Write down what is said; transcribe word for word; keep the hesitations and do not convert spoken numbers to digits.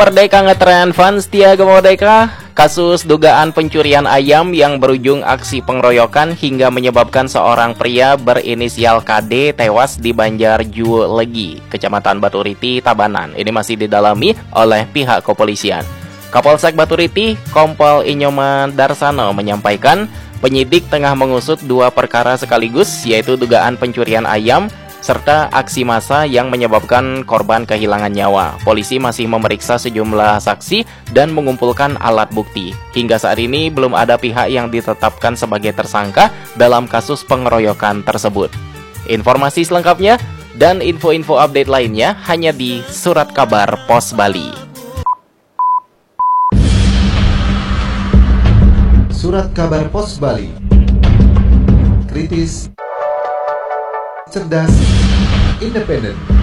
Merdeka Ngetren fans Tiaga Merdeka, kasus dugaan pencurian ayam yang berujung aksi pengeroyokan hingga menyebabkan seorang pria berinisial K D tewas di Banjarjuelegi, Kecamatan Baturiti, Tabanan. Ini masih didalami oleh pihak kepolisian. Kapolsek Baturiti, Kompol Inyoman Darsano menyampaikan penyidik tengah mengusut dua perkara sekaligus, yaitu dugaan pencurian ayam serta aksi massa yang menyebabkan korban kehilangan nyawa. Polisi masih memeriksa sejumlah saksi dan mengumpulkan alat bukti. Hingga saat ini belum ada pihak yang ditetapkan sebagai tersangka dalam kasus pengeroyokan tersebut. Informasi selengkapnya dan info-info update lainnya hanya di Surat Kabar Pos Bali. Surat Kabar Pos Bali. Kritis, cerdas, independen.